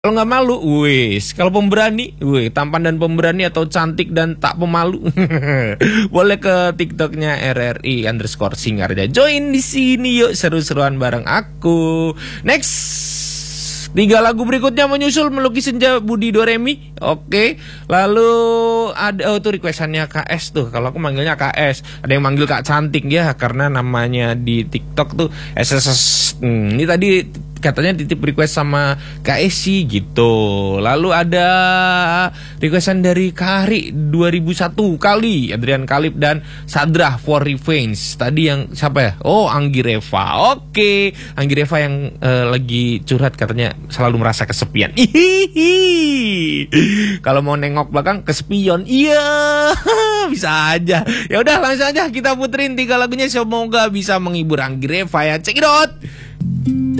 Kalau nggak malu, wis. Kalau pemberani, wih, tampan dan pemberani atau cantik dan tak pemalu, boleh ke TikToknya RRI_Singarja. Join di sini yuk, seru-seruan bareng aku. Next, 3 lagu berikutnya menyusul Melukis Senja Budi Doremi. Oke. Lalu ada tuh requestannya KS tuh. Kalau aku manggilnya KS, ada yang manggil Kak Cantik ya, karena namanya di TikTok tuh SSS. Ini tadi katanya titip request sama Kak Esi gitu. Lalu ada requestan dari Kari 2001 kali, Adrian Kalib dan Sadrah for Revenge. Tadi yang siapa ya? Oh, Anggi Reva. Oke, Anggi Reva yang lagi curhat katanya selalu merasa kesepian. Kalau mau nengok belakang kesepian. Iya, bisa aja. Ya udah, langsung aja kita puterin 3 lagunya, semoga bisa menghibur Anggi Reva ya. Check it out.